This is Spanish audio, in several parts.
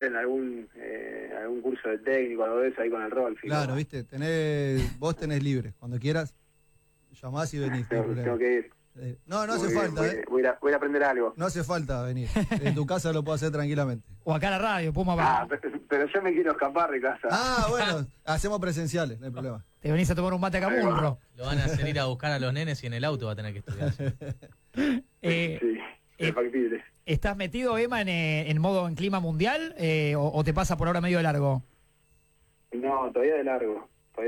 en algún curso de técnico, algo de eso, ahí con el Rolfi. Claro, viste, vos tenés libre. Cuando quieras, llamás y venís. Tengo que ir. No hace falta, voy a ir a aprender algo. No hace falta venir. En tu casa lo puedo hacer tranquilamente. O acá a la radio, Puma. Pero yo me quiero escapar de casa. Bueno, hacemos presenciales, no hay problema. Te venís a tomar un mate a Camurro. Lo van a hacer ir a buscar a los nenes y en el auto va a tener que estudiar. Sí, es factible. ¿Estás metido, Emma, en modo en clima mundial o te pasa por ahora medio de largo? No, todavía de largo.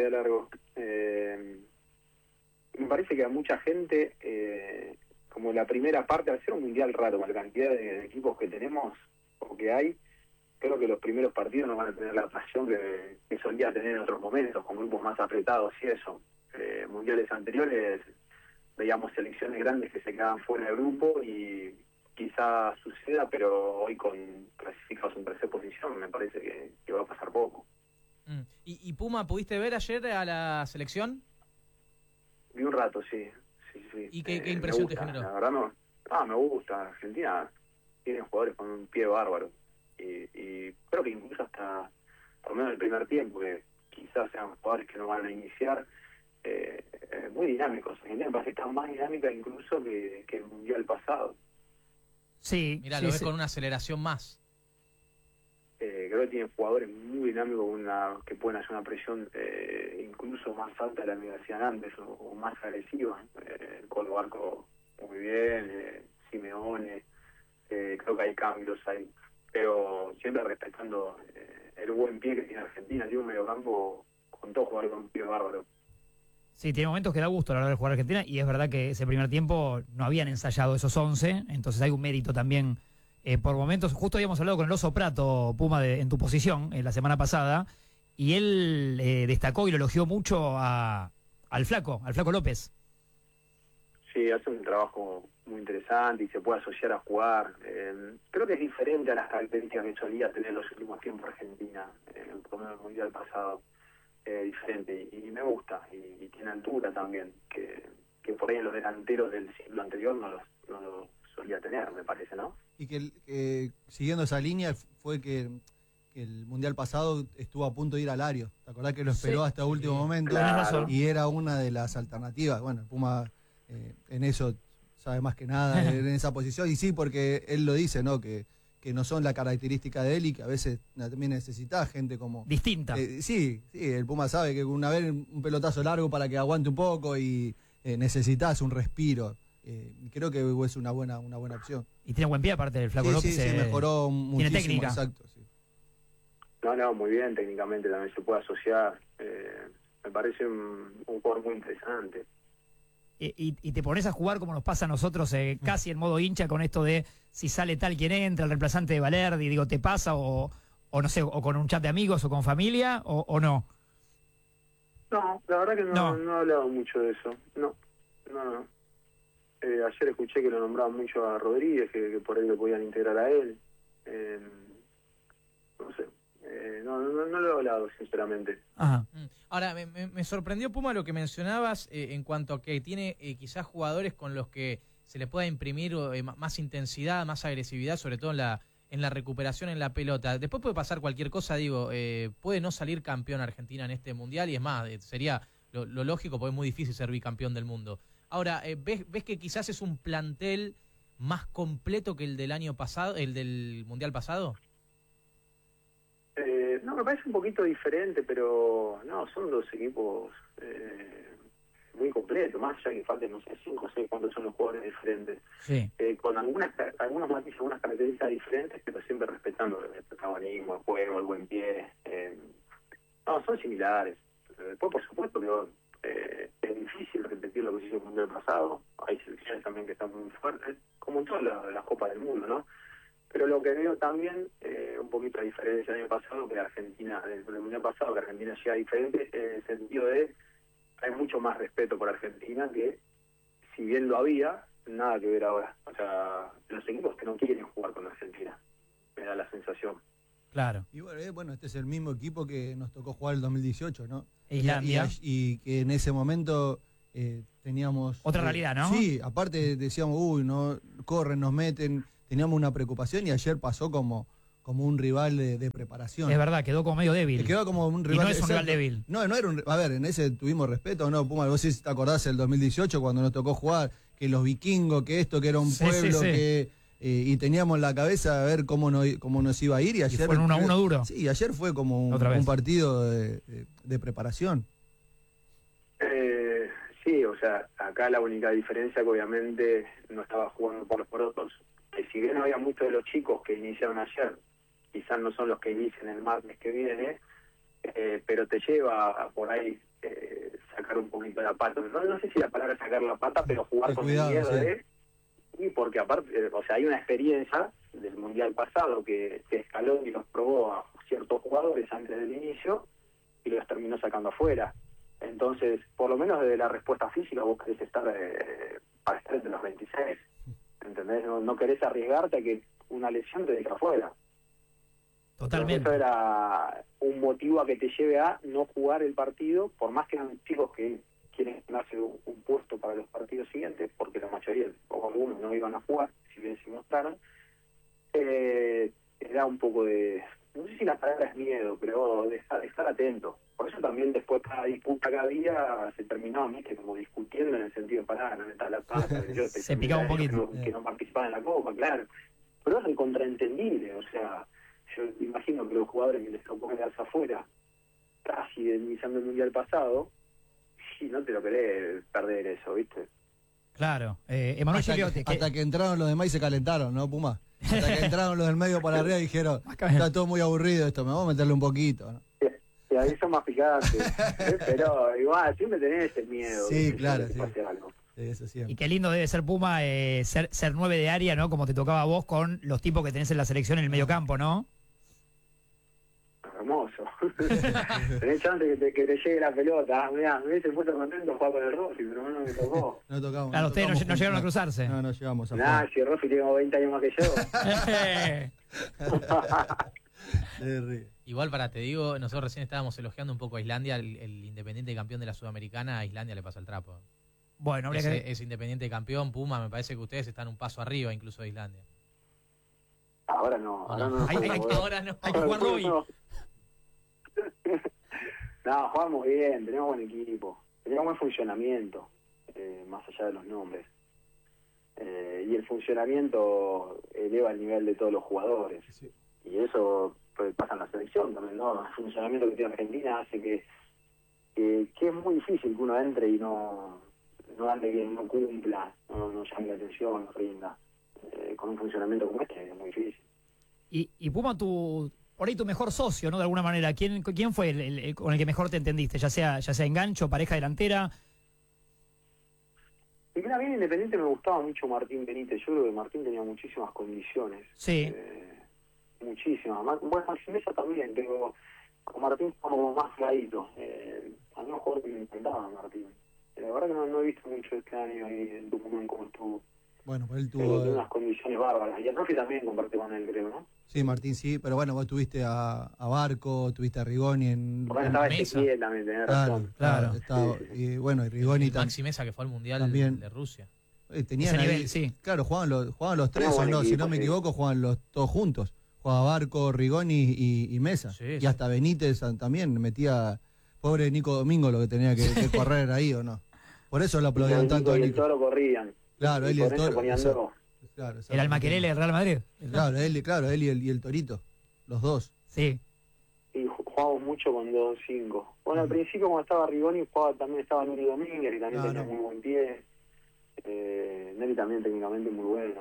Me parece que a mucha gente, como la primera parte, al ser un mundial raro, con la cantidad de equipos que tenemos o que hay, creo que los primeros partidos no van a tener la pasión que solía tener en otros momentos, con grupos más apretados y eso. Mundiales anteriores veíamos selecciones grandes que se quedaban fuera del grupo y quizá suceda, pero hoy con clasificados en tercera posición me parece que va a pasar poco. ¿Y Puma, pudiste ver ayer a la selección? Vi un rato, sí. ¿Y qué impresión te generó? La verdad me gusta. Argentina tiene jugadores con un pie bárbaro. Y creo que incluso hasta, por lo menos el primer tiempo, que quizás sean jugadores que no van a iniciar, muy dinámicos. Argentina me parece que está más dinámica incluso que el Mundial pasado. Sí. Mira, lo ves con una aceleración más. Creo que tienen jugadores muy dinámicos que pueden hacer una presión incluso más alta de la universidad antes o más agresiva. Con Barco muy bien, Simeone, creo que hay cambios ahí, pero siempre respetando el buen pie que tiene Argentina. Tiene un mediocampo con todos jugadores con un pie bárbaro. Sí, tiene momentos que da gusto a la hora de jugar Argentina y es verdad que ese primer tiempo no habían ensayado esos 11, entonces hay un mérito también. Por momentos, justo habíamos hablado con el Oso Prato, Puma, en tu posición, la semana pasada, y él destacó y lo elogió mucho al Flaco López. Sí, hace un trabajo muy interesante y se puede asociar a jugar. Creo que es diferente a las características que solía tener en los últimos tiempos Argentina, por lo menos el Mundial pasado. Diferente y me gusta, y tiene altura también, que por ahí en los delanteros del siglo anterior no lo solía tener, me parece, ¿no? Y que siguiendo esa línea fue que el Mundial pasado estuvo a punto de ir al Lario. ¿Te acordás que lo esperó hasta último momento? Claro. Y era una de las alternativas. Bueno, Puma en eso sabe más que nada en esa posición. Y sí, porque él lo dice, ¿no? Que no son la característica de él y que a veces también necesita gente como... Distinta. Sí, el Puma sabe que una vez un pelotazo largo para que aguante un poco y necesitas un respiro. Creo que es una buena opción. Y tiene buen pie aparte del Flaco López. Sí, mejoró muchísimo. Tiene técnica. Exacto, sí. No, muy bien, técnicamente también se puede asociar. Me parece un jugador muy interesante. Y te pones a jugar como nos pasa a nosotros, casi en modo hincha, con esto de si sale tal quien entra, el reemplazante de Valerdi, digo, ¿te pasa o no sé, o con un chat de amigos o con familia o no? No, la verdad que no he hablado mucho de eso. No. Ayer escuché que lo nombraban mucho a Rodríguez, que por ahí lo podían integrar a él. No sé. No lo he hablado, sinceramente. Ajá. Ahora, me sorprendió, Puma, lo que mencionabas en cuanto a que tiene quizás jugadores con los que se le pueda imprimir más intensidad, más agresividad, sobre todo en la recuperación en la pelota. Después puede pasar cualquier cosa, digo, puede no salir campeón Argentina en este Mundial y es más, sería lo lógico porque es muy difícil ser bicampeón del mundo. Ahora, ¿ves que quizás es un plantel más completo que el del año pasado, el del Mundial pasado? No, me parece un poquito diferente, pero no, son dos equipos muy completos, más allá que falten, no sé, 5 o 6, cuántos son los jugadores diferentes. Sí. Con algunos matices, algunas características diferentes, pero siempre respetando el protagonismo, el juego, el buen pie. No, son similares. Después, por supuesto, que es difícil repetir lo que se hizo en el Mundial pasado. Hay selecciones también que están muy fuertes, como en todas las Copas del Mundo, ¿no? Pero lo que veo también, un poquito a diferencia del año pasado, que Argentina, del Mundial pasado, que Argentina llega diferente, en el sentido de hay mucho más respeto por Argentina que, si bien lo había, nada que ver ahora. O sea, los equipos que no quieren jugar con Argentina, me da la sensación. Claro. Y bueno, este es el mismo equipo que nos tocó jugar el 2018, ¿no? Islandia. Y que en ese momento teníamos... Otra realidad, ¿no? Sí, aparte decíamos, no corren, nos meten, teníamos una preocupación y ayer pasó como como un rival de preparación. Es verdad, quedó como medio débil. Quedó como un Y rival. no es un rival exacto. débil. No era un. A ver, en ese tuvimos respeto, ¿no? Puma, vos sí te acordás el 2018 cuando nos tocó jugar, que los vikingos, que esto, que era un Sí, pueblo, sí, sí. que. Y teníamos en la cabeza a ver cómo nos iba a ir. Y ayer. fue un 1-1 duro. Sí, ayer fue como Otra vez. un partido de preparación. Sí, o sea, acá la única diferencia que obviamente no estaba jugando por los porotos. Que si bien había muchos de los chicos que iniciaron ayer, quizás no son los que inician el martes que viene, pero te lleva a por ahí sacar un poquito la pata. No sé si la palabra es sacar la pata, pero jugar con Cuidado, el miedo sí. y porque aparte, o sea, hay una experiencia del Mundial pasado que Scaloni los probó a ciertos jugadores antes del inicio y los terminó sacando afuera. Entonces, por lo menos desde la respuesta física vos querés estar para estar entre los 26, ¿entendés? No querés arriesgarte a que una lesión te deje afuera. Totalmente. Eso era un motivo a que te lleve a no jugar el partido, por más que eran chicos que quieren ganarse un puesto para los partidos siguientes, porque la mayoría, o algunos, no iban a jugar, si bien se mostraron. Era un poco de, no sé si la palabra es miedo, pero de estar atento. Por eso también después cada disputa cada día se terminó, ¿viste? Como discutiendo en el sentido de parar, no metas la pata, Se picaba un poquito. que no participaban en la Copa, claro. Pero es recontraentendible, o sea, yo imagino que los jugadores que les tocó quedarse afuera, casi iniciando el Mundial pasado, sí, no te lo querés perder eso, ¿viste? Claro. Emanuel Gigliotti, Hasta que entraron los demás y se calentaron, ¿no, Puma? Hasta que entraron los del medio para arriba y dijeron, Acá bien. está todo muy aburrido esto, me vamos a meterle un poquito, ¿no? Y ahí son más picantes, pero igual, siempre tenés ese miedo. Sí, ¿viste? claro, Que sí. pase algo. Eso y siempre. qué lindo debe ser Puma ser 9 de área, ¿no? Como te tocaba a vos con los tipos que tenés en la selección en el medio campo, ¿no? Hermoso. Tenés chance que te llegue la pelota. Mirá, me hubiese puesto contento jugar con el Rossi, pero no me tocó. No tocamos. Claro, ustedes no tocamos llegaron a juntos. cruzarse. No, no llegamos a Nah, jugar. si Rossi tiene como 20 años más que yo. Se ríe. Igual te digo, nosotros recién estábamos elogiando un poco a Islandia, el Independiente campeón de la Sudamericana, a Islandia le pasa el trapo. Bueno, habría que... Ese Independiente campeón, Puma, me parece que ustedes están un paso arriba incluso de Islandia. Ahora no, ahora no. Ahora no. Hay que jugarlo hoy. No, jugamos bien, tenemos buen equipo, tenemos buen funcionamiento, más allá de los nombres. Y el funcionamiento eleva el nivel de todos los jugadores. Sí. Y eso pasa en la selección también, ¿no? El funcionamiento que tiene Argentina hace que es muy difícil que uno entre y no ande bien, no cumpla, no llame la atención, no rinda. Con un funcionamiento como este es muy difícil. Y Puma, por ahí tu mejor socio, ¿no? De alguna manera. ¿Quién fue el con el que mejor te entendiste? Ya sea engancho, pareja delantera. Y mira, bien Independiente me gustaba mucho Martín Benítez. Yo creo que Martín tenía muchísimas condiciones. Sí. Muchísimas. Bueno, Maxi Mesa también, pero con Martín como más clarito. A mí un jugador que me encantaba Martín. La verdad que no he visto mucho este año ahí en Tucumán como estuvo. Bueno, pues él Pero tuvo... tiene unas condiciones bárbaras. Y el Rofi también compartió con él, creo, ¿no? Sí, Martín, sí, pero bueno, vos tuviste a Barco, tuviste a Rigoni en... Bueno, estaba Mesa. Ezequiel también, tenés Claro, razón. claro. Claro. Estaba, Sí, y bueno, y Rigoni Maxi Mesa, que fue al Mundial también. de Rusia. tenían Ese ahí, nivel, sí. Claro, jugaban los tres, Muy o buen no, si equipo, no me sí. equivoco, jugaban los todos juntos. Jugaba Barco, Rigoni y Mesa. Sí, y sí. hasta Benítez también metía... Pobre Nico Domingo lo que tenía que correr ahí, ¿o no? Por eso lo aplaudían tanto a Y el Nico. Toro corrían. Claro, él y el por eso Toro. ponían Exacto. dos. Claro, El exacto. Almaquerele del Real Madrid. Claro, él y el Torito. Los dos. Sí. Y jugábamos mucho con 2-5. Bueno, al principio cuando estaba Rigoni también estaba Neri Domínguez, que también tenía muy buen pie. Neri también técnicamente muy bueno.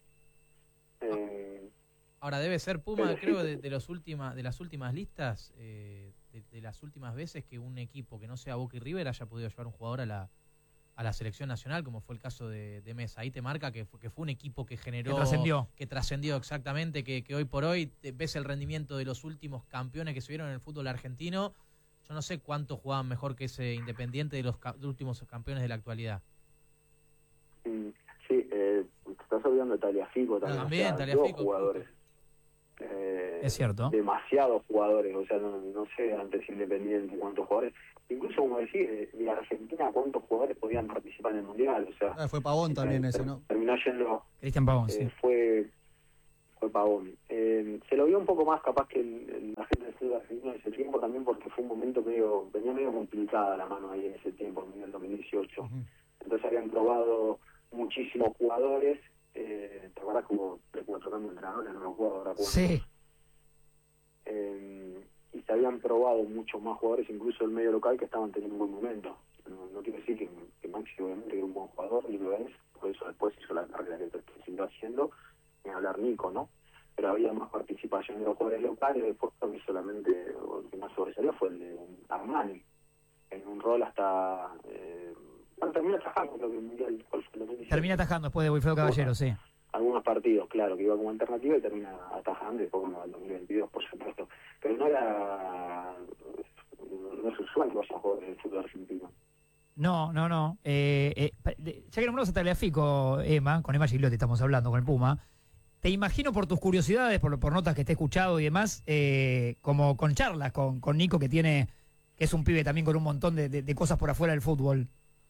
Ahora debe ser Puma, Pero creo, sí. de las últimas listas, de las últimas veces que un equipo que no sea Boca y River haya podido llevar un jugador a la selección nacional, como fue el caso de Mesa. Ahí te marca que fue un equipo que generó, que trascendió exactamente, que hoy por hoy ves el rendimiento de los últimos campeones que se vieron en el fútbol argentino. Yo no sé cuántos jugaban mejor que ese Independiente de los últimos campeones de la actualidad. Sí, te estás olvidando de Taliafico también. También, o sea, Taliafico, dos jugadores. Es cierto. Demasiados jugadores, o sea, no sé antes Independiente cuántos jugadores. Incluso, como decís, de Argentina, cuántos jugadores podían participar en el Mundial. O sea, Fue Pavón también ese, ¿no? Terminó yendo, Cristian Pavón, sí. fue fue Pavón. Se lo vio un poco más capaz que la gente del fútbol argentino en ese tiempo también, porque fue un momento venía medio complicada la mano ahí en ese tiempo, en el 2018. Ujú. Entonces habían probado muchísimos jugadores, ¿te acuerdas como de 4 cambios de entrenadores? No me acuerdo ahora cuántos. Sí. Y se habían probado muchos más jugadores, incluso el medio local, que estaban teniendo un buen momento. No quiero decir que Maxi obviamente era un buen jugador, y lo es, por eso después hizo la carrera que siguió haciendo, ni hablar Nico, ¿no? Pero había más participación de los jugadores locales. Después creo que solamente el que más sobresalió fue el de Armani, en un rol hasta... termina atajando, creo que el Mundial... Termina atajando después de Wilfredo Caballero, sí. Algunos partidos, claro, que iba como alternativa y termina atajando, y después como el 2022, por supuesto. Pero no es usual que vayan a jugar en el fútbol argentino. No. Ya que nombramos a Tagliafico, Emma, con Emma Gigliotti estamos hablando, con el Puma. Te imagino por tus curiosidades, por notas que te he escuchado y demás, como con charlas con Nico, que es un pibe también con un montón de cosas por afuera del fútbol.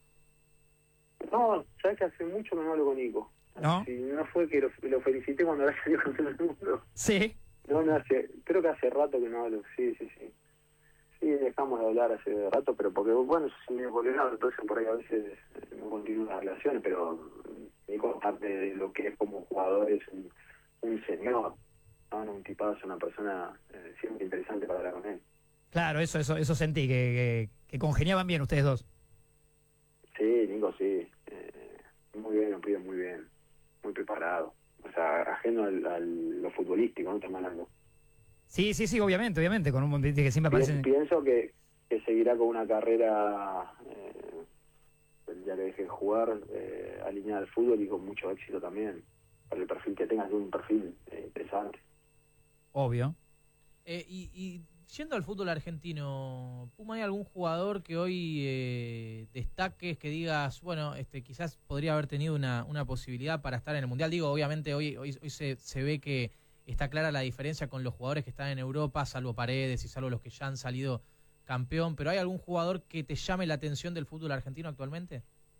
No, sabes que hace mucho que no hablo con Nico. ¿No? Si no fue que lo felicité cuando había salido campeón del mundo. Sí. No, creo que hace rato que no hablo. Sí. Sí, dejamos de hablar hace rato, pero porque, bueno, eso es medio colorado, entonces por ahí a veces no continúan las relaciones, pero Nico, aparte de lo que es como jugador, es un señor, ¿no? Un tipazo, una persona siempre interesante para hablar con él. Claro, eso sentí, que congeniaban bien ustedes dos. Sí, Nico, sí. Muy bien, un pibe muy bien. Muy preparado. O sea, ajeno a lo futbolístico, ¿no? Estamos hablando. Sí, obviamente, con un montón que siempre aparecen. Pienso que seguirá con una carrera, el día que deje de jugar, alineada al fútbol y con mucho éxito también. Para el perfil que tenga, un perfil interesante. Obvio. Y yendo al fútbol argentino, Puma, ¿hay algún jugador que hoy destaques, que digas, bueno, quizás podría haber tenido una posibilidad para estar en el Mundial? Digo, obviamente hoy se ve que está clara la diferencia con los jugadores que están en Europa, salvo Paredes y salvo los que ya han salido campeón, pero ¿hay algún jugador que te llame la atención del fútbol argentino actualmente?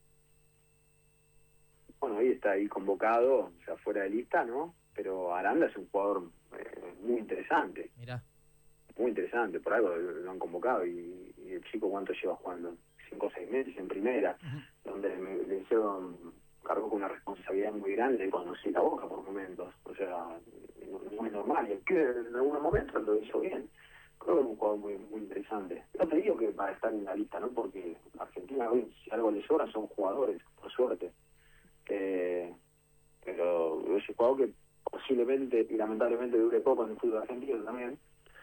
Bueno, hoy está ahí convocado, o sea, fuera de lista, ¿no? Pero Aranda es un jugador muy interesante. Mirá. Muy interesante, por algo lo han convocado. Y el chico, ¿cuánto lleva jugando? 5 o 6 meses en primera, donde le hicieron, cargó con una responsabilidad muy grande de conocer la Boca por momentos. O sea, no es normal. Y el que en algunos momentos lo hizo bien. Creo que es un jugador muy interesante. No te digo que va a estar en la lista, ¿no? Porque Argentina hoy, si algo le sobra, son jugadores, por suerte. Pero es un jugador que posiblemente y lamentablemente dure poco en el fútbol argentino también.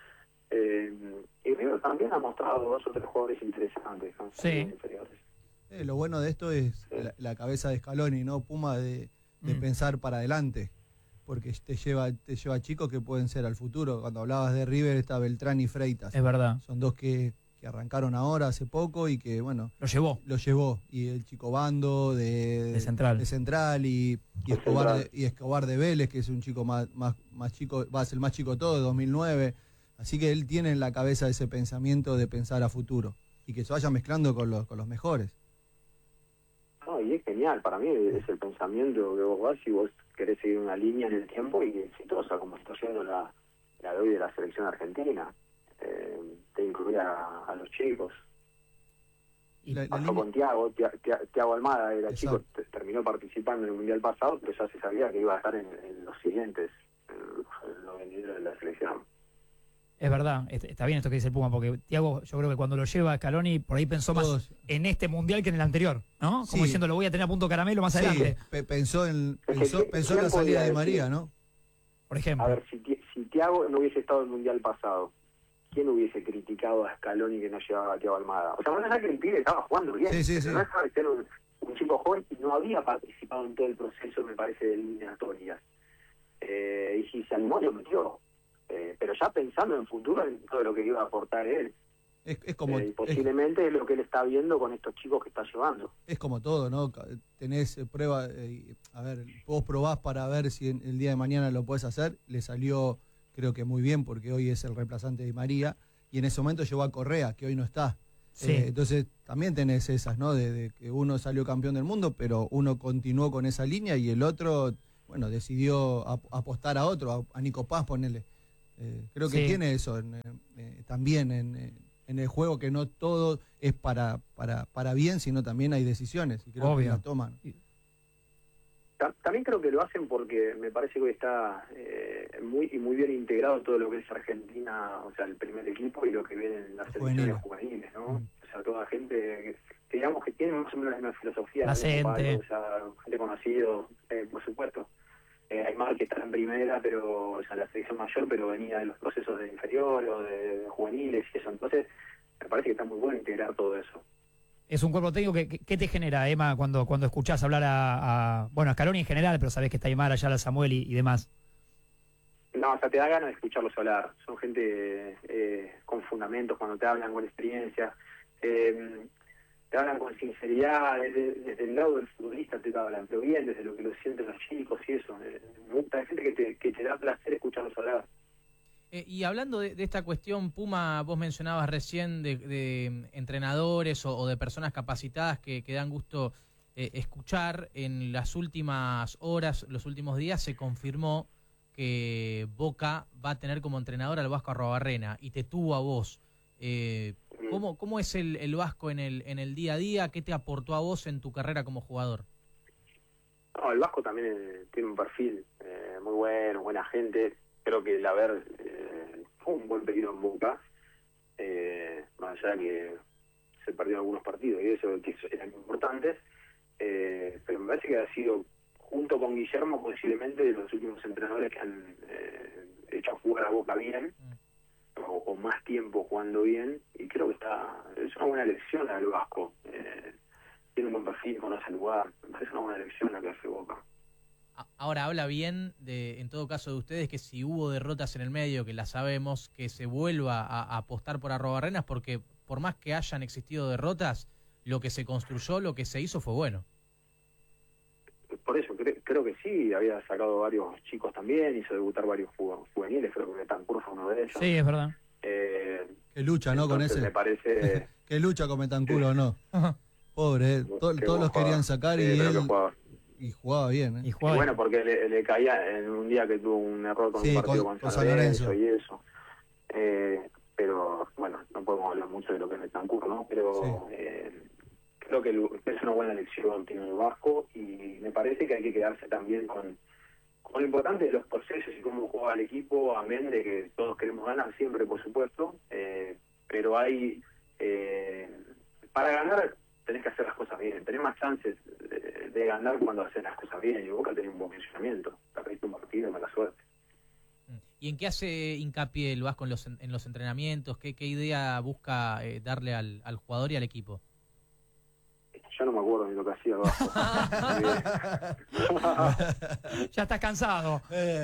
Y River también ha mostrado 2 o 3 jugadores interesantes, ¿no? Sí. Inferiores. Lo bueno de esto es la cabeza de Scaloni, ¿no? Puma, de pensar para adelante, porque te lleva chicos que pueden ser al futuro. Cuando hablabas de River está Beltrán y Freitas. Es verdad. Son dos que arrancaron ahora hace poco y que, bueno... Lo llevó. Y el chico Bando de Central y Escobar de Vélez, que es un chico más chico, va a ser el más chico de todo, de 2009. Así que él tiene en la cabeza ese pensamiento de pensar a futuro y que se vaya mezclando con los mejores. No, y es genial, para mí es el pensamiento que vos vas y vos querés seguir una línea en el tiempo y exitosa, como está haciendo la de hoy de la selección argentina, de incluir a los chicos. Pasó con Thiago Almada, era chico, terminó participando en el Mundial pasado, pero ya se sabía que iba a estar en los siguientes, en los venideros de la selección. Es verdad, está bien esto que dice el Puma, porque Thiago, yo creo que cuando lo lleva a Scaloni, por ahí pensó más en este Mundial que en el anterior, ¿no? Como diciendo, lo voy a tener a punto caramelo más adelante. Pensó en la salida de María, ¿no? Por ejemplo. A ver, si Thiago no hubiese estado en el Mundial pasado, ¿quién hubiese criticado a Scaloni que no llevaba a Thiago Almada? O sea, bueno, es que el pibe estaba jugando bien. Sí. No es de ser un chico joven y no había participado en todo el proceso, me parece, de eliminatorias. Y si se animó, lo metió. Pero ya pensando en futuro, en todo lo que iba a aportar él. Es como posiblemente es lo que él está viendo con estos chicos que está llevando. Es como todo, ¿no? Tenés prueba, a ver, vos probás para ver si el día de mañana lo podés hacer. Le salió, creo que muy bien, porque hoy es el reemplazante de María, y en ese momento llevó a Correa, que hoy no está. Sí. Entonces también tenés esas, ¿no? De que uno salió campeón del mundo, pero uno continuó con esa línea y el otro, bueno, decidió apostar a otro, a Nico Paz, ponele. Creo que Sí. tiene eso también en el juego, que no todo es para bien, sino también hay decisiones, y creo Obvio. que la toman. También creo que lo hacen porque me parece que hoy está muy bien integrado todo lo que es Argentina, o sea, el primer equipo y lo que viene en las selecciones juveniles, ¿no? O sea, toda gente que digamos que tiene más o menos la misma filosofía. La del mismo gente. palo, o sea, gente conocido, por supuesto. Aymar, que está en primera, pero o sea, la selección mayor, pero venía de los procesos de inferior o de juveniles y eso. Entonces, me parece que está muy bueno integrar todo eso. Es un cuerpo técnico que te genera, Emma, cuando escuchás hablar a Scaloni en general, pero sabés que está Aymar, allá, Samuel y demás? No, o sea, te da ganas de escucharlos hablar. Son gente con fundamentos, cuando te hablan con experiencia, te hablan con sinceridad, desde el lado del futbolista te hablan, pero bien, desde lo que lo sienten los chicos y eso. Me gusta, hay gente que te da placer escucharlos hablar. Y hablando de esta cuestión, Puma, vos mencionabas recién de entrenadores o de personas capacitadas que dan gusto escuchar. En las últimas horas, los últimos días, se confirmó que Boca va a tener como entrenador al Vasco Arrobarrena y te tuvo a vos. ¿Cómo es el Vasco en el día a día? ¿Qué te aportó a vos en tu carrera como jugador? No, el Vasco también tiene un perfil muy bueno, buena gente. Creo que el haber fue un buen periodo en Boca, más allá de que se perdieron algunos partidos y eso que eran importantes, pero me parece que ha sido, junto con Guillermo, posiblemente de los últimos entrenadores que han hecho jugar a Boca bien, o más tiempo jugando bien, y creo que es una buena elección al Vasco. Tiene un buen perfil, conoce el lugar, me parece una buena elección la que hace Boca. Ahora habla bien, en todo caso de ustedes, que si hubo derrotas en el medio, que las sabemos, que se vuelva a apostar por Arrobarrenas, porque por más que hayan existido derrotas, lo que se construyó, lo que se hizo fue bueno. Por eso, creo que sí, había sacado varios chicos también, hizo debutar varios juveniles, creo que Betancur fue uno de ellos. Sí, es verdad. Que lucha, ¿no? Con ese. Me parece... Que lucha con Betancur, ¿o no? Pobre, todos los querían sacar y él... Y jugaba bien, ¿eh? Y bueno, porque le caía en un día que tuvo un error con un partido con San Lorenzo y eso. Pero, bueno, no podemos hablar mucho de lo que es Betancur, ¿no? Pero creo que es una buena elección, tiene el Vasco, y me parece que hay que quedarse también con lo importante de los procesos y cómo juega el equipo, amén de que todos queremos ganar siempre, por supuesto, pero hay... para ganar tenés que hacer las cosas bien, tenés más chances de ganar cuando haces las cosas bien, y Boca tenés un buen funcionamiento, perdiste un partido, mala suerte. ¿Y en qué hace hincapié el Vasco en los entrenamientos? ¿Qué idea busca darle al jugador y al equipo? Yo no me acuerdo ni lo que hacía el Vasco. Ya estás cansado.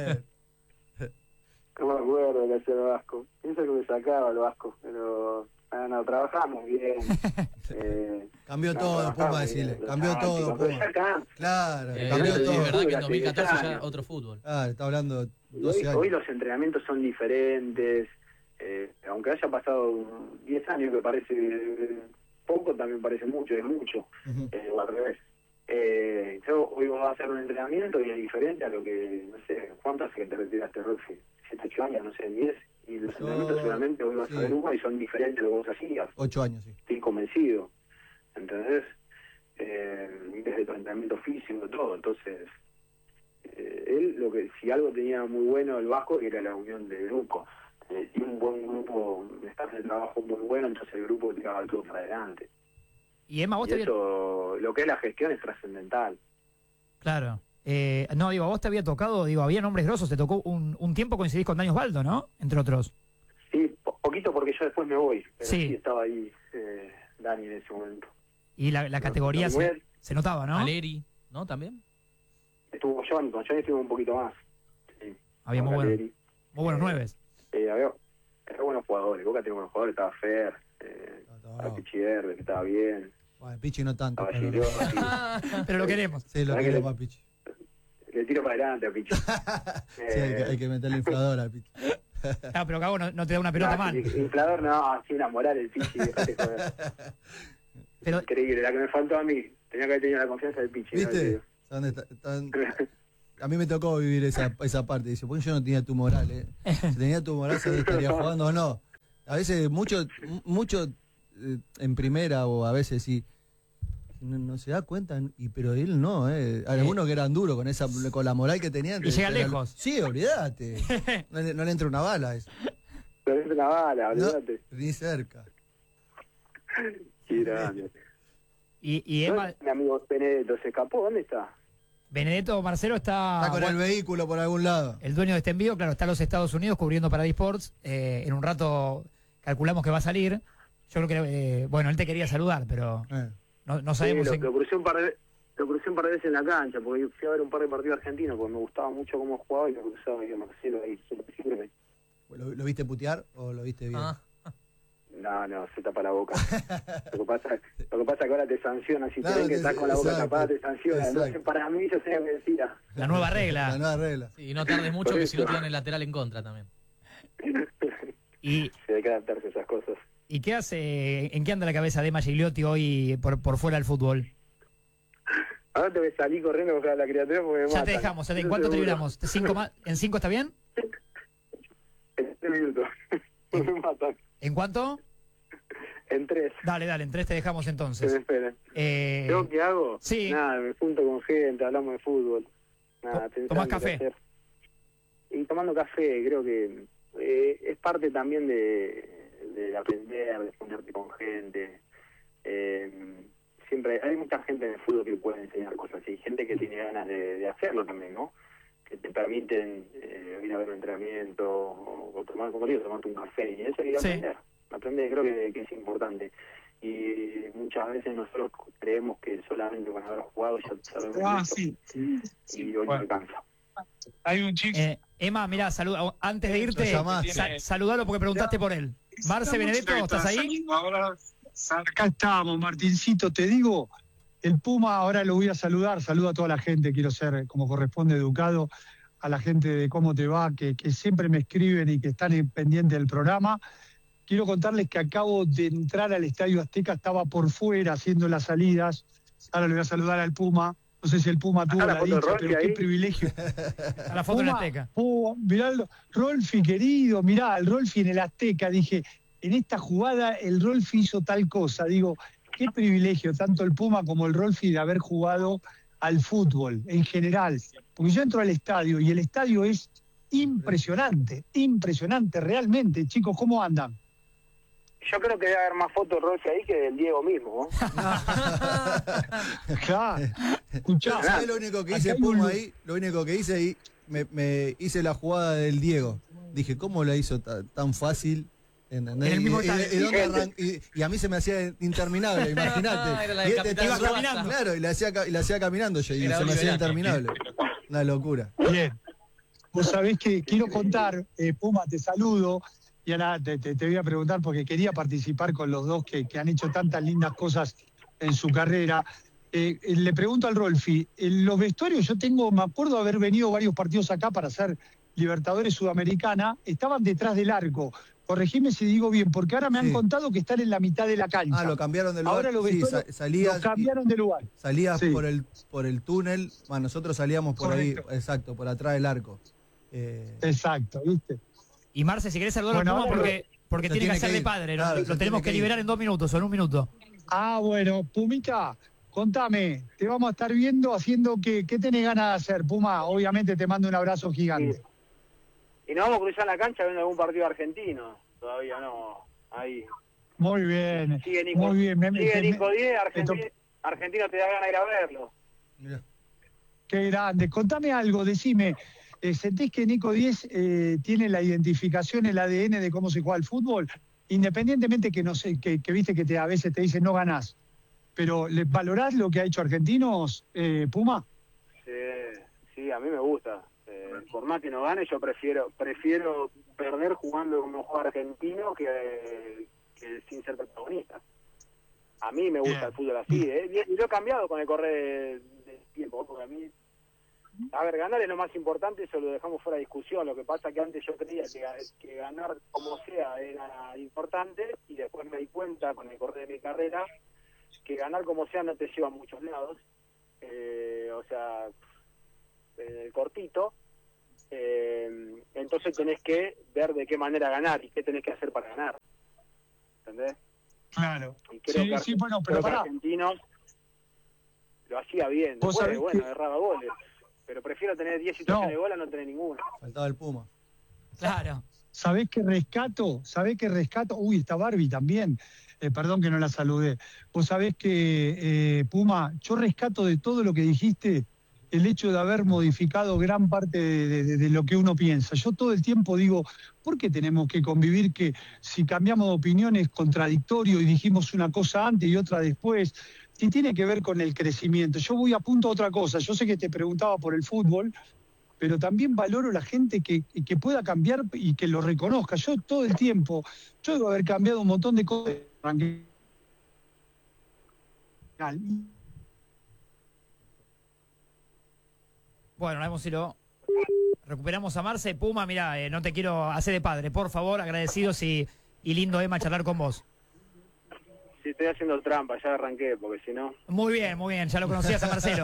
No me acuerdo de lo que hacía el Vasco. Pienso que me sacaba el Vasco, pero... no, trabajamos bien. Cambió todo, Puma, decirle. Cambió todo, Puma. Claro, cambió todo. Es verdad que en 2014 ya otro fútbol. Está hablando 12 años. Hoy los entrenamientos son diferentes. Aunque haya pasado 10 años, que parece poco, también parece mucho, es mucho. O al revés. Yo hoy voy a hacer un entrenamiento y es diferente a lo que, no sé, ¿cuánto hace que te retiraste, Roxy? 7, 8 años, no sé, 10. Y los entrenamientos seguramente hoy vas a ver uno y son diferentes a lo que vos hacías. 8 años, sí. Estoy convencido. ¿Entendés? Desde tu entrenamiento físico, todo. Entonces, él, si algo tenía muy bueno el Vasco, era la unión de grupo. Tiene un buen grupo, estás de trabajo muy bueno, entonces el grupo tiraba todo para adelante. Y Emma, vos lo que es la gestión es trascendental. Claro. No, digo, a vos te había tocado, había nombres grosos, te tocó un tiempo, coincidís con Dani Osvaldo, ¿no? Entre otros. Sí, poquito porque yo después me voy, pero sí estaba ahí Dani en ese momento. Y la categoría se notaba, ¿no? Valeri, ¿no? ¿También? Estuvo Johnny, con Johnny estuvo un poquito más. Sí. Había muy buenos nueves. Había buenos jugadores, Boca tiene buenos jugadores, estaba Fer, estaba Pichi Verde, que estaba bien. Bueno, Pichi no tanto. Pero lo queremos. Sí, lo queremos a Pichi. Le tiro para adelante a Pichi. Sí, hay que meterle inflador a Pichi. Pero Cabo no te da una pelota mal. Inflador no, así enamorar el Pichi, dejate joder. Pero, increíble, la que me faltó a mí. Tenía que haber tenido la confianza del Pichi. ¿Viste? ¿Dónde están? a mí me tocó vivir esa parte. Dice, porque yo no tenía tu moral, Si tenía tu moral, ¿sabes si estaría jugando o no? A veces, mucho en primera, o a veces sí, no se da cuenta, pero él no, Algunos que eran duros con la moral que tenían. Y llega lejos. Sí, olvídate. No le entra una bala a eso. No le entra una bala, olvídate. No, ni cerca. Qué grande. Y Emma, Mi amigo Benedetto se escapó, ¿dónde está? Benedetto Marcelo Está con el vehículo por algún lado. el dueño de este envío, claro, está en los Estados Unidos cubriendo para eSports. En un rato calculamos que va a salir. Yo creo que, él te quería saludar, pero no sabemos. Sí, lo crucé un par de veces en la cancha, porque fui a ver un par de partidos argentinos, porque me gustaba mucho cómo jugaba y lo cruzaba y a Marcelo ahí, siempre. ¿Lo viste putear o lo viste bien? No, se tapa la boca. Lo que pasa es que ahora te sancionan, si te ven que estás con la boca tapada te sancionan. Entonces, para mí yo sé que decía. La nueva regla. La nueva regla. Sí, y no tardes mucho, que si no te dan el lateral en contra también. Y Se hay que adaptarse a esas cosas. ¿Y qué hace? ¿En qué anda la cabeza de Emma Gigliotti hoy por fuera del fútbol? Ahora te voy a salir corriendo a buscar a la criatura porque me matan. Ya te dejamos. ¿En cuánto te libramos? ¿En 5 está bien? En 3 minutos. Me matan. ¿En cuánto? En 3. Dale, en 3 te dejamos Que entonces. me esperen. ¿Yo qué hago? Sí. Nada, me junto con gente, hablamos de fútbol. Nada, ¿Tomás café? Y tomando café, creo que es parte también de aprender, de ponerte con gente. Siempre hay mucha gente en el fútbol que puede enseñar cosas y gente que tiene ganas de hacerlo también, ¿no? Que te permiten ir a ver un entrenamiento o tomar, como digo, tomarte un café, y eso hay que aprender creo que es importante. Y muchas veces nosotros creemos que solamente con haber jugado ya sabemos y hoy no alcanza. Hay un chico. Emma, mirá, antes de irte, saludalo porque preguntaste por él. Marce Benedetto, ¿estás ahí? Ahora, acá estamos, Martincito, te digo, el Puma ahora lo voy a saludar, saludo a toda la gente, quiero ser como corresponde educado, a la gente de Cómo Te Va, que siempre me escriben y que están pendientes del programa. Quiero contarles que acabo de entrar al Estadio Azteca, estaba por fuera haciendo las salidas, ahora le voy a saludar al Puma. No sé si el Puma tuvo la dicha, pero qué privilegio. A la foto en Azteca. Mirá, Rolfi, querido, mirá, el Rolfi en el Azteca. Dije, en esta jugada el Rolfi hizo tal cosa. Digo, qué privilegio, tanto el Puma como el Rolfi, de haber jugado al fútbol en general. Porque yo entro al estadio y el estadio es impresionante, realmente. Chicos, ¿cómo andan? Yo creo que debe haber más fotos de Rossi ahí que del Diego mismo, ¿no? Claro. Escuchá. ¿Sabés lo único que hice, Puma, ahí? Lo único que hice ahí, me hice la jugada del Diego. Dije, ¿cómo la hizo tan fácil? En el mismo y a mí se me hacía interminable, imagínate. Era la de iba caminando. Claro, y la hacía caminando yo, y se me hacía interminable. Una locura. Bien. Vos sabés que quiero contar, Puma, te saludo. Y ahora te voy a preguntar, porque quería participar con los dos que han hecho tantas lindas cosas en su carrera. Le pregunto al Rolfi, en los vestuarios me acuerdo haber venido varios partidos acá para hacer Libertadores Sudamericana, estaban detrás del arco. Corregime si digo bien, porque ahora me han contado que están en la mitad de la cancha. Lo cambiaron de lugar. Ahora los vestuarios lo cambiaron de lugar. Salías por el túnel, nosotros salíamos por Correcto. ahí, exacto, por atrás del arco. Exacto, ¿viste? Y Marce, si querés saludar al Puma porque tiene que hacer de padre, claro, lo tenemos que liberar en 2 minutos o en 1 minuto. Bueno, Pumita, contame, te vamos a estar viendo haciendo ¿qué tenés ganas de hacer, Puma? Obviamente te mando un abrazo gigante. Y nos vamos a cruzar la cancha viendo algún partido argentino. Todavía no, ahí. Muy bien, Sigue Nico, muy bien. Sigue Nico 10, Argentina te da ganas de ir a verlo. Mirá. Qué grande. Contame algo, decime, ¿sentís que Nico 10 tiene la identificación, el ADN de cómo se juega el fútbol? Independientemente que no sé, que viste que a veces te dicen no ganás, pero ¿valorás lo que ha hecho Argentinos, Puma? Sí, a mí me gusta. Por más que no gane, yo prefiero perder jugando como juega Argentino que sin ser protagonista. A mí me gusta el fútbol así, y lo he cambiado con el correr del tiempo, porque a mí, ganar es lo más importante, eso lo dejamos fuera de discusión. Lo que pasa que antes yo creía que ganar como sea era importante, y después me di cuenta con el correr de mi carrera que ganar como sea no te lleva a muchos lados. O sea, cortito, entonces tenés que ver de qué manera ganar y qué tenés que hacer para ganar. ¿Entendés? Claro. Y creo Sí, que, sí, bueno, pero creo que pará. Argentinos lo hacía bien. ¿Vos Después, sabés bueno, que- erraba goles. Pero prefiero tener 10 situaciones de gol a no tener ninguna. Faltaba el Puma. Claro. ¿Sabés qué rescato? Uy, está Barbie también. Perdón que no la saludé. Vos sabés que, Puma, yo rescato de todo lo que dijiste el hecho de haber modificado gran parte de lo que uno piensa. Yo todo el tiempo digo, ¿por qué tenemos que convivir que si cambiamos de opinión es contradictorio y dijimos una cosa antes y otra después? Si tiene que ver con el crecimiento. Yo voy a punto a otra cosa. Yo sé que te preguntaba por el fútbol, pero también valoro la gente que pueda cambiar y que lo reconozca. Yo todo el tiempo, yo debo haber cambiado un montón de cosas. Bueno, vamos si lo recuperamos a Marce. Puma, mira, no te quiero hacer de padre, por favor, agradecidos y lindo, Emma, charlar con vos. Sí, estoy haciendo trampa, ya arranqué, porque si no... Muy bien, ya lo conocías a Marcelo.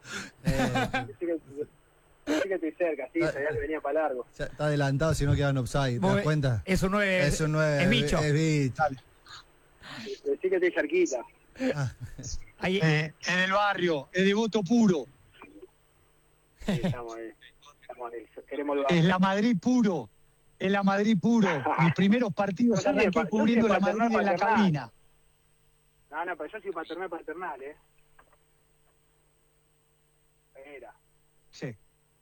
Sí que estoy cerca, sí, sabía que venía para largo. Ya está adelantado si no quedan offside, ¿te das cuenta? Es un 9. Es un 9. Es bicho. Es bicho. Sí que estoy cerquita. Ahí, En el barrio, es de voto puro. Sí, estamos ahí. Queremos el Es la Madrid puro. Es la Madrid puro. Mis primeros partidos Yo soy arranqué cubriendo la Madrid en la paternal. cabina. No, pero yo soy paternal, Era. Sí.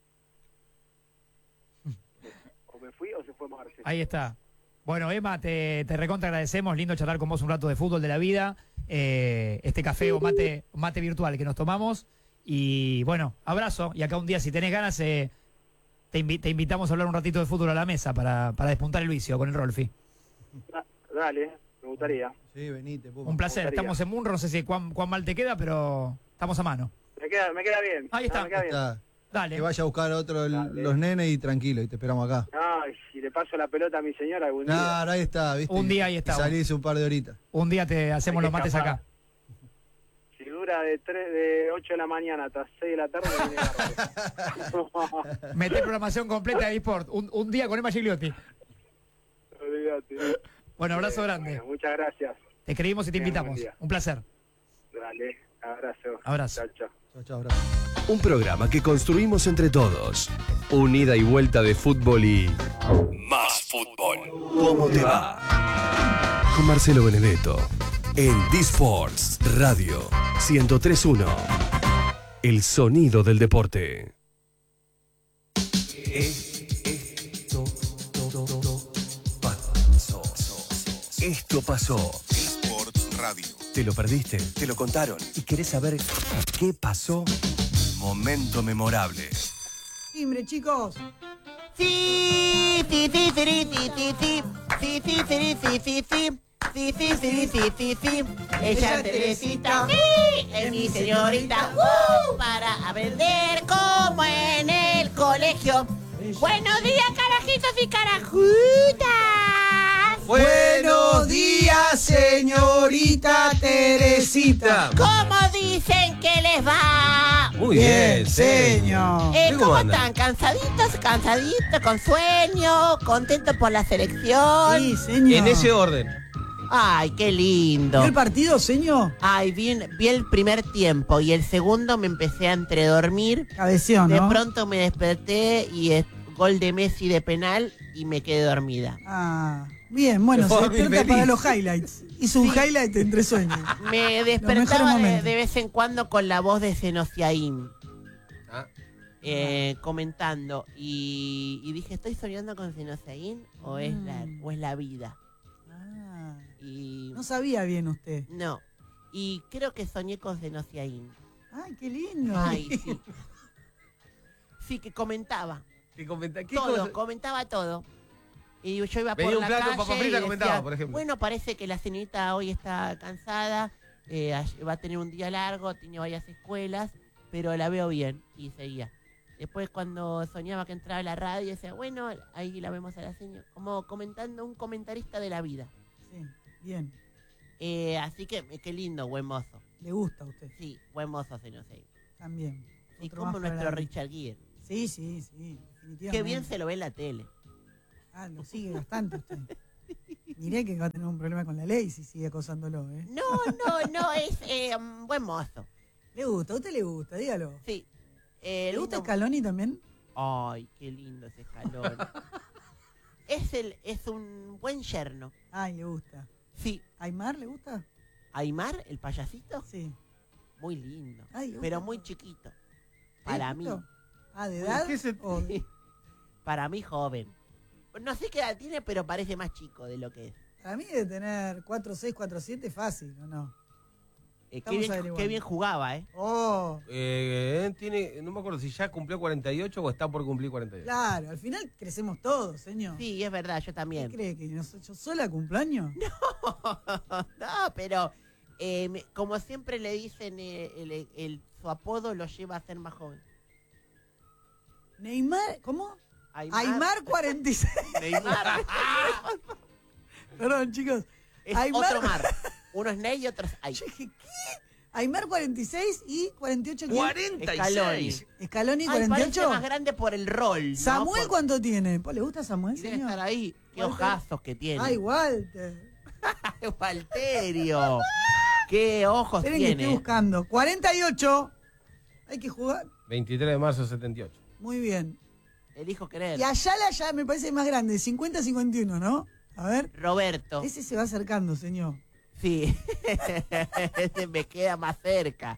O me fui o se fue Marcelo. ahí está. Bueno, Emma, te recontra agradecemos. Lindo charlar con vos un rato de fútbol de la vida. Este café o mate virtual que nos tomamos. Y bueno, abrazo. Y acá un día, si tenés ganas, te invitamos a hablar un ratito de fútbol a la mesa para despuntar el vicio con el Rolfi. Dale, me gustaría. Sí, venite, Puma. Un placer. Me gustaría. Estamos en Munro, no sé si cuán mal te queda, pero estamos a mano. Me queda bien. Ahí está. Me queda bien. Está. Dale. Que vaya a buscar otro Dale. los nenes y tranquilo, y te esperamos acá. No, y si le paso la pelota a mi señora algún día. Claro, ahí está, ¿viste? Un día ahí está. Y salís un par de horitas. Un día te hacemos Hay que los mates escapar. acá. Si dura de 8 de la mañana hasta 6 de la tarde, me viene bárbaro. Meté programación completa de eSport. Un día con Emma Gigliotti. Olvídate. Bueno, abrazo grande. Bueno, muchas gracias. Te escribimos y te Tengan invitamos. buen día. Un placer. Dale, abrazo. Abrazo. Chao, chao. Chao, chao, abrazo. Un programa que construimos entre todos. Un ida y vuelta de fútbol y... más fútbol. ¿Cómo te va? Con Marcelo Benedetto. En D-Sports Radio 103.1. El sonido del deporte. Esto pasó. Sports Radio. ¿Te lo perdiste? ¿Te lo contaron? ¿Y querés saber qué pasó? Momento memorable. Timbre, chicos. Sí, sí, sí, sí, sí, sí, sí, sí, sí, sí, sí, sí, sí. Sí, sí, sí, sí, sí, sí. Ella Teresita, sí, es mi señorita, para aprender como en el colegio. Buenos días, carajitos y carajutas. Buenos días, señorita Teresita. ¿Cómo dicen que les va? Muy bien, señor. ¿Cómo están? ¿Cansaditos? ¿Cansaditos? ¿Con sueño? ¿Contentos por la selección? Sí, señor. En ese orden. Ay, qué lindo. ¿Vio el partido, señor? Ay, vi el primer tiempo y el segundo me empecé a entredormir. Cabeción, De ¿no? pronto me desperté y es gol de Messi de penal y me quedé dormida. Ah, bien, bueno, Se se fue a dormir despierta feliz. para los highlights. Hizo un highlight entre sueños. Me mejores despertaba de momentos. vez en cuando con la voz de Senociaín. Ah. Comentando y dije, ¿estoy soñando con Senociaín o es la vida? Ah, Y no sabía bien usted. no, y creo que soñé con Senociaín. Ay, qué lindo. Ay, sí. Sí, que comentaba. ¿Qué Todo, cosa? comentaba todo. Y yo iba Venía por un la plato, calle papa frita, y decía, comentaba, por ejemplo. bueno, parece que la señorita hoy está cansada, va a tener un día largo, tiene varias escuelas, pero la veo bien. Y seguía. Después cuando soñaba que entraba a la radio, decía, bueno, ahí la vemos a la señora, como comentando un comentarista de la vida. Sí, bien. Así que, qué lindo, buen mozo. Le gusta a usted Sí, buen mozo, Senociaín. también. Y Otro como más para nuestro la- Richard Gere. Sí, definitivamente. Qué bien se lo ve en la tele. Ah, lo sigue bastante usted. Miré que va a tener un problema con la ley si sigue acosándolo, ¿eh? No, es buen mozo. Le gusta, a usted le gusta, dígalo. Sí. ¿Le gusta Scaloni también? Ay, qué lindo ese Scaloni. Es un buen yerno. Ay, le gusta. Sí. ¿Aymar le gusta? ¿Aymar, el payasito? Sí. Muy lindo. Ay, le gusta. Pero muy chiquito. Para mí. Ah, ¿de edad? ¿O de- Para mí joven. No sé qué edad tiene, pero parece más chico de lo que es. Para mí debe tener 4'6", 4'7", fácil, ¿o no? Qué bien jugaba, ¿eh? Oh, Tiene, no me acuerdo si ya cumplió 48 o está por cumplir 48. claro, al final crecemos todos, señor. Sí, es verdad, yo ¿Qué también. cree que yo sola cumpleaños? No, pero como siempre le dicen, su apodo lo lleva a ser más joven. Neymar, ¿cómo? Aymar 46. Neymar. Perdón, chicos. Es otro mar. Uno es Ney y otro es Ay. Yo dije, ¿qué? Aymar 46 y 48. ¿quién? 46. Scaloni Ay, parece 48. más grande por el rol. ¿no? ¿Samuel cuánto tiene? ¿Le gusta Samuel, Debe señor? estar ahí. Qué Walter. ojazos que tiene. Ay, Walter. Walterio. Qué ojos Esperen que tiene. estoy buscando. 48. Hay que jugar. 23 de marzo 78. Muy bien. Elijo querer. Y Ayala ya me parece más grande. 50-51, ¿no? A ver. Roberto. Ese se va acercando, señor. Sí. Ese me queda más cerca.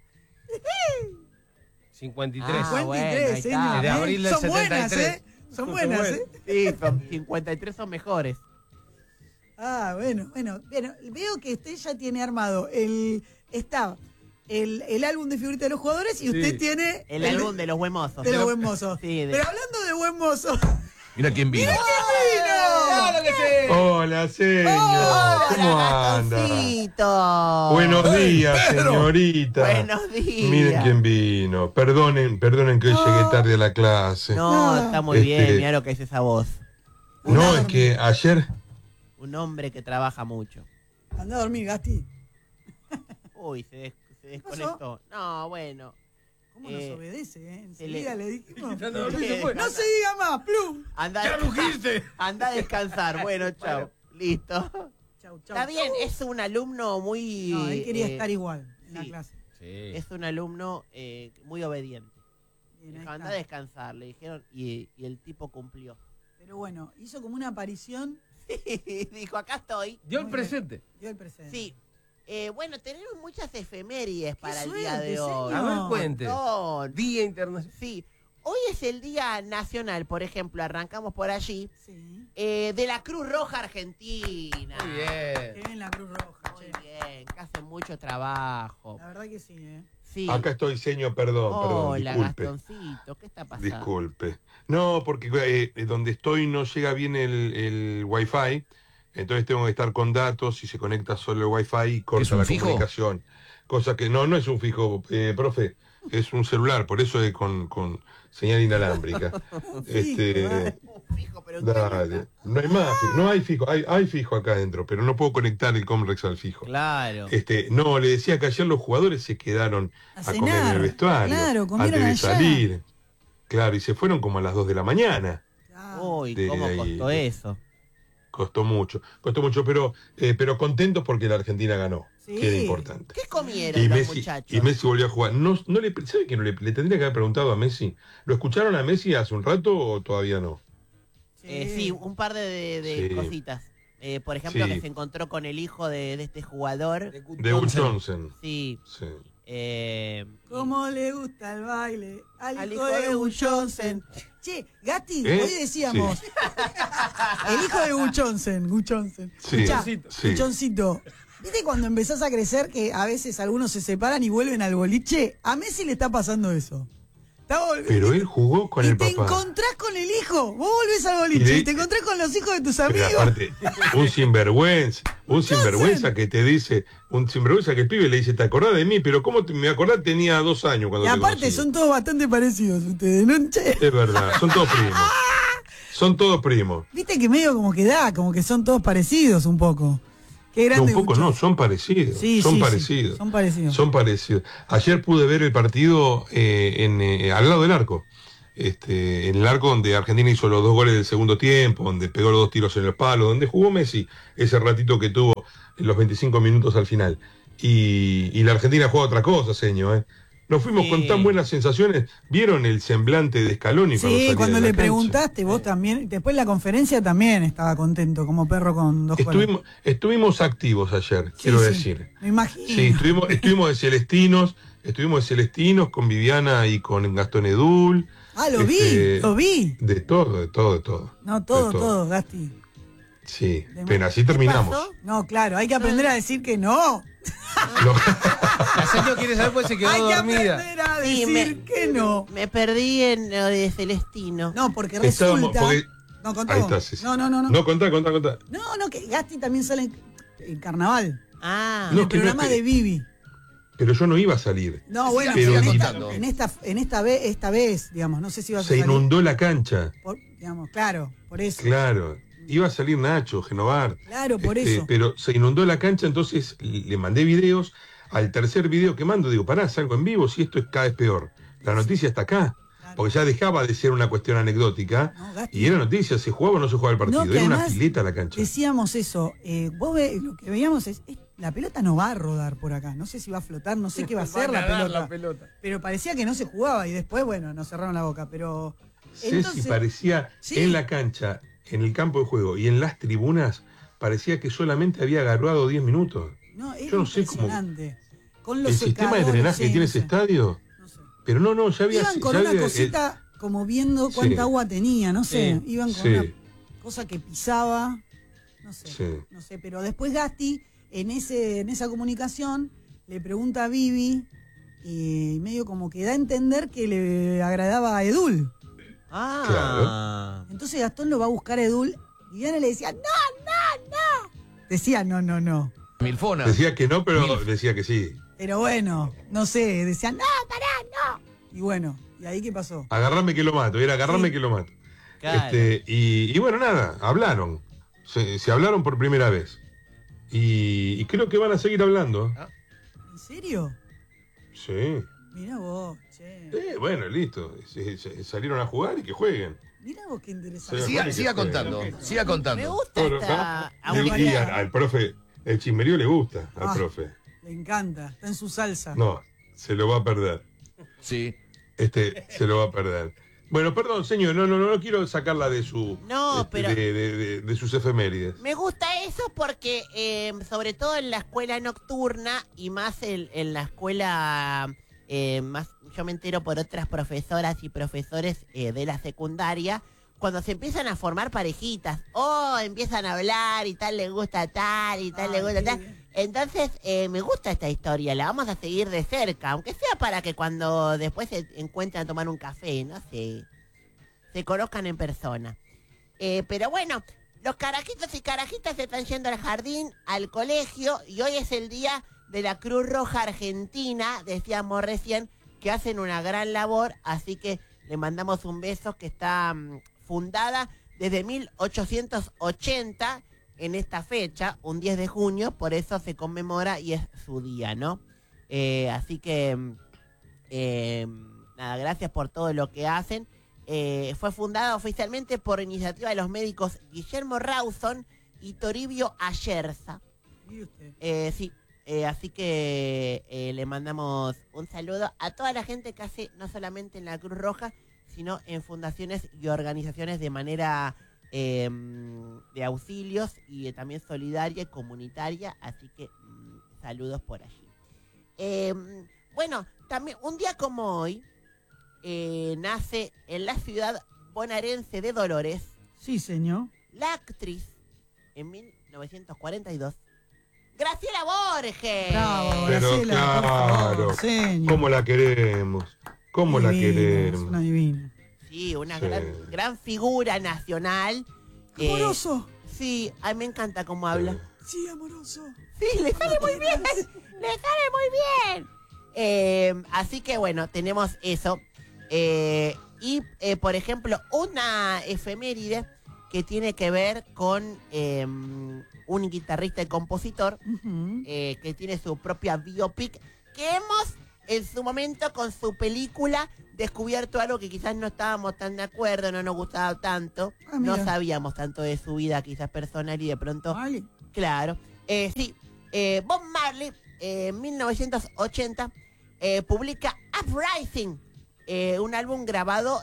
53. Ah, 53, bueno, ahí señor. está. De abril del Son buenas, 73. Son buenas, ¿eh? Sí, son 53 son mejores. Ah, bueno. Veo que usted ya tiene armado el álbum de figuritas de los jugadores y usted tiene El álbum de los buen mozos. de los buen mozos. Sí, Pero hablando de buen mozo, Mira quién vino. ¡Claro que sí! Hola, señor. ¿Cómo anda? Gastoncito. Buenos días, señorita. Buenos días. Miren quién vino. Perdonen que hoy llegué tarde a la clase. No, está muy bien, Este- mira lo que es esa voz. No, es que ayer... Un hombre que trabaja mucho. anda a dormir, Gasti. Uy, se desconectó. No, bueno. ¿Cómo nos obedece, eh? se le- Enseguida le dijimos. Ya no dormí, se fue. No se diga más, plum. Anda, anda a descansar. Bueno, chao. Listo. Chau, chau. Está bien, es un alumno muy... No, él quería estar igual en la sí. clase. Sí. Es un alumno muy obediente. Bien, ahí Dijo, anda a está. descansar, le dijeron, y el tipo cumplió. Pero bueno, hizo como una aparición. Dijo, acá estoy. Dio el Muy bien. presente. Dio el presente. Sí. Bueno, tenemos muchas efemérides para el suerte, día de hoy. A señor. ver, cuente. Montón. Día Internacional. Sí. Hoy es el Día Nacional, por ejemplo, arrancamos por allí, Sí. de la Cruz Roja Argentina. Muy Qué bien. bien la Cruz Roja, Muy che. bien, que hacen mucho trabajo. La verdad que sí, ¿eh? Sí. Acá estoy, señor, perdón, Hola, disculpe. Gastoncito, ¿qué está pasando? Disculpe. No, porque donde estoy no llega bien el Wi-Fi, entonces tengo que estar con datos y se conecta solo el Wi-Fi y ¿Es corta un la fijo? comunicación. Cosa que no es un fijo, profe, es un celular, por eso es con señal inalámbrica. Fijo, pero Dale, no hay más, no hay fijo, hay fijo acá adentro, pero no puedo conectar el Comrex al fijo. claro. No, le decía que ayer los jugadores se quedaron A a comer en cenar. el vestuario Claro, comieron antes de allá. salir. Claro, y se fueron como a las 2 de la mañana. Uy, de ¿cómo ahí. costó eso? Costó mucho, pero contentos porque la Argentina ganó, Sí. que era importante. ¿Qué comieron Y los Messi, muchachos? y Messi volvió a jugar. ¿Sabe que le tendría que haber preguntado a Messi? ¿Lo escucharon a Messi hace un rato o todavía no? Sí, un par de Sí. cositas. Por ejemplo, Sí. que se encontró con el hijo de este jugador. De Will Johnson. Sí. Sí. ¿Cómo le gusta el baile al hijo hijo de de Gus Johnson? Che, Gatti, ¿Eh? hoy decíamos. El hijo de Gus Johnson. Sí, Escuchá, sí. Guchoncito, ¿viste cuando empezás a crecer que a veces algunos se separan y vuelven al boliche? A Messi le está pasando eso. Pero él jugó con y el te papá. encontrás con el hijo. Vos volvés al boliche Y y, de- te encontrás con los hijos de tus Pero amigos. aparte, un sinvergüenza que te dice, un sinvergüenza que el pibe le dice, ¿te acordás de mí? Pero ¿cómo me acordás? Tenía 2 años cuando Y te aparte conocí. son todos bastante parecidos ustedes, ¿no? Che, Es verdad, son todos primos. Son todos primos. viste que medio como que da, como que son todos parecidos un poco. Qué No, grande un poco Gus no, Johnson. son parecidos. Sí, son sí, sí, parecidos. son parecidos. Son parecidos. Ayer pude ver el partido al lado del arco. en el arco donde Argentina hizo los 2 goles del segundo tiempo, donde pegó los 2 tiros en los palos, donde jugó Messi ese ratito que tuvo en los 25 minutos al final. Y la Argentina juega otra cosa, señor. Nos fuimos con tan buenas sensaciones. ¿Vieron el semblante de Scaloni? Sí, cuando le preguntaste, vos también. Después en la conferencia también estaba contento, como perro con 2 colas. Estuvimos activos ayer, quiero decir. Me imagino. Sí, estuvimos de Celestinos con Viviana y con Gastón Edul. Ah, lo vi. De todo. No, todo, Gasti. Sí, pero así terminamos. No, claro, hay que aprender a decir que no. La señora quiere saber pues se quedó dormida. Hay que aprender a decir que no. Me perdí en lo de Celestino. No, porque resulta... No, contá. Ahí está, sí. No. No, contá. No, que Gasti también sale en Carnaval. Ah. En el programa de Vivi. Pero yo no iba a salir. No, bueno, pero esta vez, digamos, no sé si vas a salir. Se inundó la cancha. Claro, por eso. Claro. Iba a salir Nacho, Genovar. Claro, por eso. Pero se inundó la cancha, entonces le mandé videos. Al tercer video que mando, digo, pará, salgo en vivo, si esto es cada vez peor. La noticia está acá. Claro. Porque ya dejaba de ser una cuestión anecdótica. Y era noticia, ¿se jugaba o no se jugaba el partido? Era una pileta la cancha. Decíamos eso. Lo que veíamos es, la pelota no va a rodar por acá. No sé si va a flotar, no sé qué va a hacer la pelota. Pero parecía que no se jugaba y después, bueno, nos cerraron la boca. Pero entonces, parecía en la cancha, en el campo de juego y en las tribunas, parecía que solamente había agarrado 10 minutos. No, yo no sé cómo. Con los el sistema de drenaje que tiene ese estadio. No sé. Pero no, ya había. Iban con una cosita como viendo cuánta agua tenía, no sé. Iban con una cosa que pisaba. No sé. Pero después Gasti, en esa comunicación, le pregunta a Vivi y medio como que da a entender que le agradaba a Edul. Claro. Entonces Gastón lo va a buscar a Edul y Viviana le decía, no. Decía no. Milfona. Decía que no, pero decía que sí. Pero bueno, no sé, decía, no, pará, no. Y bueno, ¿y ahí qué pasó? Agarrame que lo mato, que lo mato. Claro. Y bueno, nada, hablaron. Se hablaron por primera vez. Y creo que van a seguir hablando. ¿En serio? Sí. Mirá vos, che. Bueno, listo. Salieron a jugar y que jueguen. Mirá vos qué interesante. Siga contando. Me gusta Y al profe, el chismerío le gusta al profe. Le encanta, está en su salsa. No, se lo va a perder. Sí. Se lo va a perder. Bueno, perdón, señor, no quiero sacarla de su pero de sus efemérides. Me gusta eso porque sobre todo en la escuela nocturna y más en la escuela más, yo me entero por otras profesoras y profesores de la secundaria, cuando se empiezan a formar parejitas, empiezan a hablar y tal le gusta tal y tal le gusta tal. Entonces, me gusta esta historia, la vamos a seguir de cerca, aunque sea para que cuando después se encuentren a tomar un café, no sé, se conozcan en persona. Pero bueno, los carajitos y carajitas se están yendo al jardín, al colegio, y hoy es el día de la Cruz Roja Argentina, decíamos recién, que hacen una gran labor, así que le mandamos un beso, que está fundada desde 1880, en esta fecha, un 10 de junio, por eso se conmemora y es su día, ¿no? Así que, nada, gracias por todo lo que hacen. Fue fundada oficialmente por iniciativa de los médicos Guillermo Rawson y Toribio Ayerza. Sí, así que le mandamos un saludo a toda la gente que hace, no solamente en la Cruz Roja, sino en fundaciones y organizaciones de manera de auxilios y también solidaria y comunitaria, así que saludos por allí. Bueno, también un día como hoy nace en la ciudad bonaerense de Dolores. Sí, señor. La actriz, en 1942, Graciela Borges. Bravo, pero Graciela, claro, ¿cómo la queremos? ¿Cómo la queremos? Una divina. Sí, una gran figura nacional. Amoroso. Sí, a mí me encanta cómo habla. Sí, amoroso. Sí, le sale muy bien. Le sale muy bien. Así que bueno, tenemos eso. Y, por ejemplo, una efeméride que tiene que ver con un guitarrista y compositor que tiene su propia biopic, que hemos en su momento con su película descubierto algo que quizás no estábamos tan de acuerdo, no nos gustaba tanto, no sabíamos tanto de su vida quizás personal y de pronto... Vale. Claro. Sí, Bob Marley en 1980 publica Uprising, un álbum grabado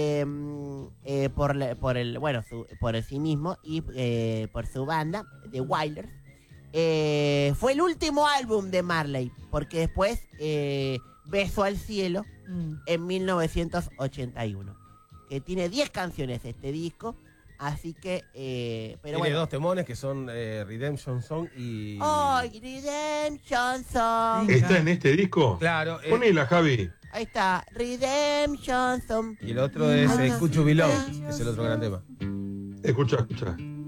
por sí mismo y por su banda, The Wailers. Fue el último álbum de Marley, porque después Beso al Cielo en 1981, que tiene 10 canciones este disco, así que pero tiene dos temones que son Redemption Song y... Redemption Song. ¿Está en este disco? Claro. Ponela, Javi. Ahí está, Redemption Song. Y el otro es Escucho Below, que es el otro gran tema. Escucha.